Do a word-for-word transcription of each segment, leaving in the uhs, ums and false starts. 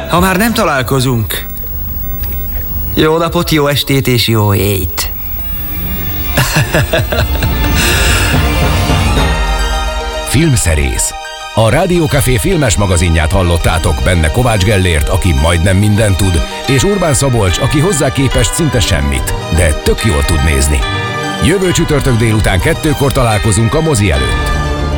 ha már nem találkozunk, jó napot, jó estét és jó éjt. Filmszerész. A Rádiókafé filmes magazinját hallottátok, benne Kovács Gellért, aki majdnem mindent tud, és Urbán Szabolcs, aki hozzá képest szinte semmit, de tök jól tud nézni. Jövő csütörtök délután kettőkor találkozunk a mozi előtt.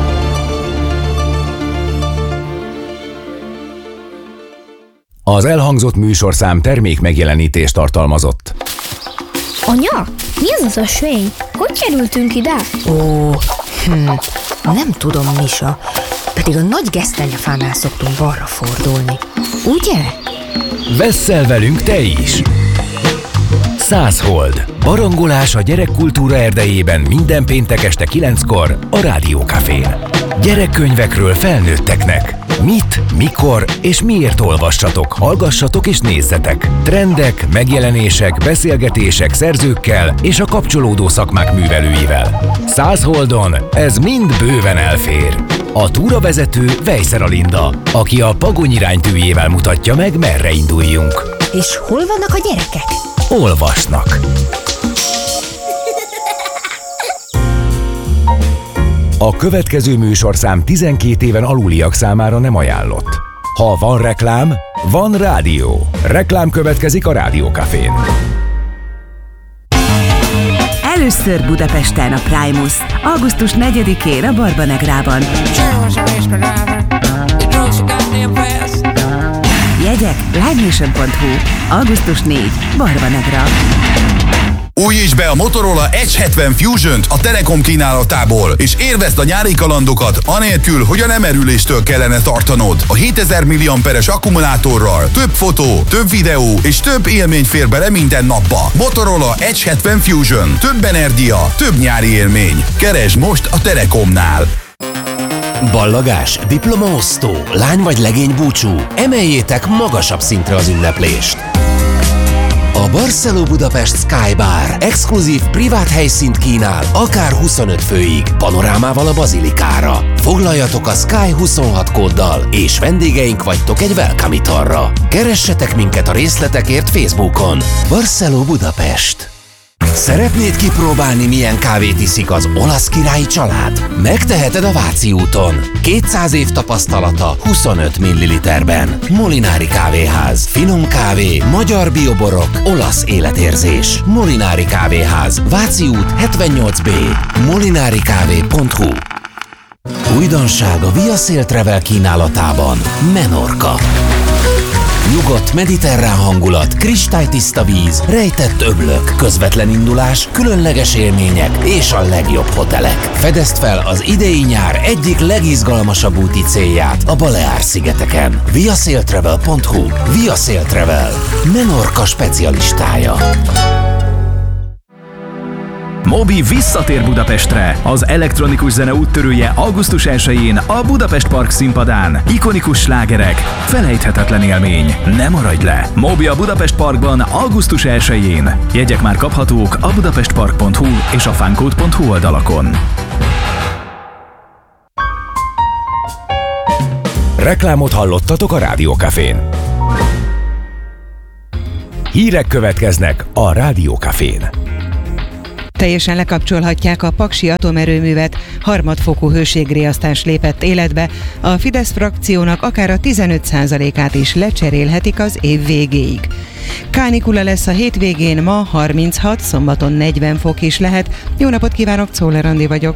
Az elhangzott műsorszám termék megjelenítést tartalmazott. Anya, mi az az ösvény? Hogy kerültünk ide? Ó, hm, nem tudom, Misa. Pedig a nagy gesztenyefánál szoktunk balra fordulni. Ugye? Vesszel velünk te is! Száz hold. Barangolás a gyerekkultúra erdejében minden péntek este kilenckor a Rádiókafén. Gyerekkönyvekről felnőtteknek. Mit, mikor és miért olvassatok, hallgassatok és nézzetek. Trendek, megjelenések, beszélgetések szerzőkkel és a kapcsolódó szakmák művelőivel. Száz holdon ez mind bőven elfér. A túravezető Vejszer Alinda, aki a Pagony iránytűjével mutatja meg, merre induljunk. És hol vannak a gyerekek? Olvasnak. A következő műsorszám tizenkét éven aluliak számára nem ajánlott. Ha van reklám, van rádió. Reklám következik a Rádiókafén. Először Budapesten a Primus. augusztus negyedikén a Barbanegrában. Jegyek livenation pont hu. augusztus negyedike. Barbanegra. Újítsd be a Motorola Edge hetven Fusion-t a Telekom kínálatából, és élvezd a nyári kalandokat anélkül, hogy a lemerüléstől kellene tartanod. A hétezer milliamperes akkumulátorral több fotó, több videó és több élmény fér bele minden napba. Motorola Edge hetven Fusion. Több energia, több nyári élmény. Keresd most a Telekomnál. Ballagás, diplomaosztó, lány vagy legény búcsú. Emeljétek magasabb szintre az ünneplést. A Barceló Budapest Sky Bar exkluzív privát helyszínt kínál, akár huszonöt főig, panorámával a bazilikára. Foglaljatok a Sky huszonhat kóddal, és vendégeink vagytok egy welcome italra. Keressetek minket a részletekért Facebookon. Barceló Budapest. Szeretnéd kipróbálni, milyen kávét iszik az olasz királyi család? Megteheted a Váci úton. kétszáz év tapasztalata huszonöt milliliterben. Molinári Kávéház. Finom kávé, magyar bioborok, olasz életérzés. Molinári Kávéház. Váci út hetvennyolc bé. molinarikávé pont hu. Újdonság a Via Sail Travel kínálatában. Menorca. Nyugodt, mediterrán hangulat, kristálytiszta víz, rejtett öblök, közvetlen indulás, különleges élmények és a legjobb hotelek. Fedezd fel az idei nyár egyik legizgalmasabb úti célját a Baleár-szigeteken. via sail travel pont hu. Via Sail Travel. Menorca specialistája. Mobi visszatér Budapestre. Az elektronikus zene úttörője augusztus elsején a Budapest Park színpadán. Ikonikus slágerek, felejthetetlen élmény. Ne maradj le! Mobi a Budapest Parkban augusztus elsején. Jegyek már kaphatók a budapestpark pont hu és a funcode pont hu oldalakon. Reklámot hallottatok a Rádiókafén. Hírek következnek a Rádiókafén. Teljesen lekapcsolhatják a paksi atomerőművet, harmadfokú hőségriasztás lépett életbe, a Fidesz frakciónak akár a tizenöt százalékát is lecserélhetik az év végéig. Kánikula lesz a hétvégén, ma harminchat, szombaton negyven fok is lehet. Jó napot kívánok, Czoller Andi vagyok.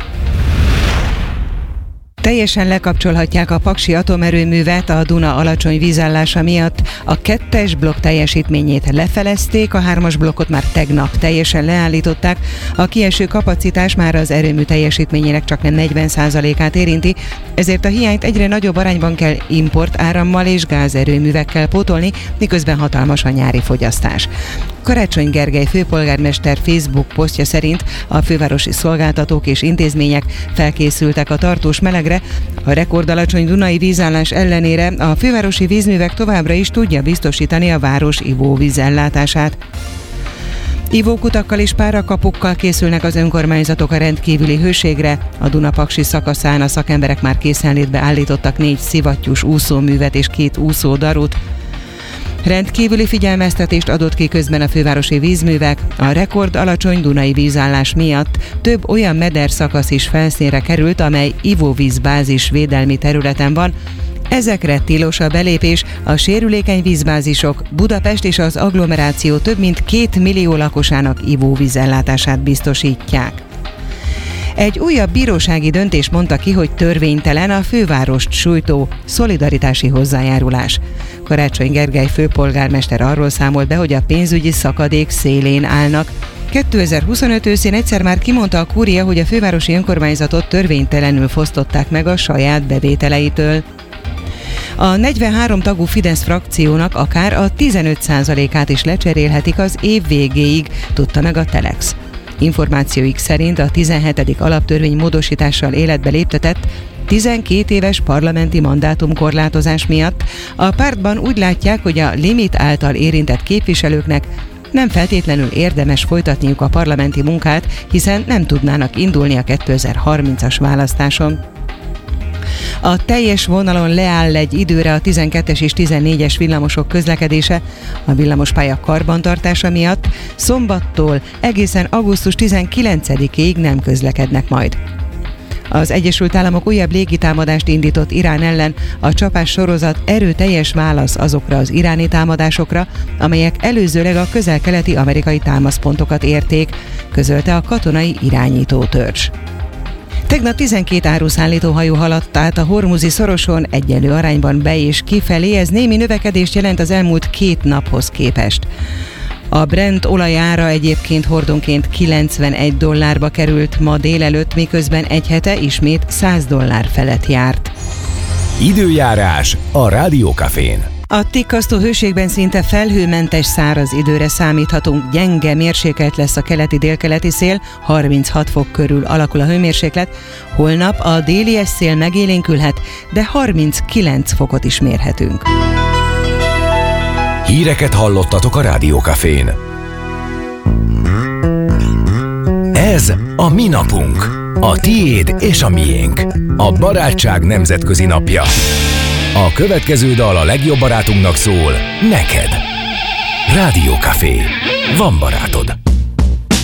Teljesen lekapcsolhatják a paksi atomerőművet a Duna alacsony vízállása miatt. A kettes blokk teljesítményét lefelezték, a hármas blokkot már tegnap teljesen leállították. A kieső kapacitás már az erőmű teljesítményének csak negyven százalékát érinti, ezért a hiányt egyre nagyobb arányban kell import árammal és gázerőművekkel pótolni, miközben hatalmas a nyári fogyasztás. Karácsony Gergely főpolgármester Facebook posztja szerint a fővárosi szolgáltatók és intézmények felkészültek a tartós melegre. A rekordalacsony dunai vízállás ellenére a fővárosi vízművek továbbra is tudja biztosítani a város ivóvízellátását. Ivókutakkal és párakapukkal készülnek az önkormányzatok a rendkívüli hőségre. A Duna-Paksi szakaszán a szakemberek már készenlétbe állítottak négy szivattyús úszóművet és két úszódarut. Rendkívüli figyelmeztetést adott ki közben a fővárosi vízművek, a rekord alacsony dunai vízállás miatt több olyan meder szakasz is felszínre került, amely ivóvízbázis védelmi területen van. Ezekre tilos a belépés, a sérülékeny vízbázisok Budapest és az agglomeráció több mint két millió lakosának ivóvízellátását biztosítják. Egy újabb bírósági döntés mondta ki, hogy törvénytelen a fővárost sújtó szolidaritási hozzájárulás. Karácsony Gergely főpolgármester arról számolt be, hogy a pénzügyi szakadék szélén állnak. kétezer-huszonöt őszén egyszer már kimondta a kúria, hogy a fővárosi önkormányzatot törvénytelenül fosztották meg a saját bevételeitől. A negyvenhárom tagú Fidesz frakciónak akár a tizenöt százalékát is lecserélhetik az év végéig, tudta meg a Telex. Információik szerint a tizenhetedik alaptörvény módosítással életbe léptetett tizenkét éves parlamenti mandátumkorlátozás miatt a pártban úgy látják, hogy a limit által érintett képviselőknek nem feltétlenül érdemes folytatniuk a parlamenti munkát, hiszen nem tudnának indulni a kétezer-harmincas választáson. A teljes vonalon leáll egy időre a tizenkettes és tizennégyes villamosok közlekedése a villamospálya karbantartása miatt, szombattól egészen augusztus tizenkilencedikéig nem közlekednek majd. Az Egyesült Államok újabb légitámadást indított Irán ellen, a csapás sorozat erőteljes válasz azokra az iráni támadásokra, amelyek előzőleg a közel-keleti amerikai támaszpontokat érték, közölte a katonai irányító törzs. Tegnap tizenkét áruszállító hajó haladt át a Hormuzi szoroson egyenlő arányban be és kifelé, ez némi növekedést jelent az elmúlt két naphoz képest. A Brent olajára egyébként hordonként kilencvenegy dollárba került ma délelőtt, miközben egy hete ismét száz dollár felett járt. Időjárás a Rádiókafén. A tikkasztó hőségben szinte felhőmentes száraz időre számíthatunk, gyenge mérsékelt lesz a keleti-délkeleti szél, harminchat fok körül alakul a hőmérséklet, holnap a déli szél megélénkülhet, de harminckilenc fokot is mérhetünk. Híreket hallottatok a Rádiókafén. Ez a mi napunk, a tiéd és a miénk, a barátság nemzetközi napja. A következő dal a legjobb barátunknak szól, neked. Rádiókafé. Van barátod.